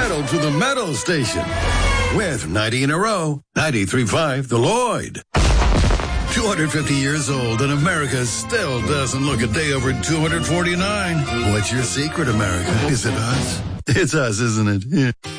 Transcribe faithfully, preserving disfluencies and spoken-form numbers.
pedal to the metal station. With ninety in a row, ninety-three point five The Lloyd. two hundred fifty years old and America still doesn't look a day over two hundred forty-nine. What's your secret, America? Is it us? It's us, isn't it? Yeah.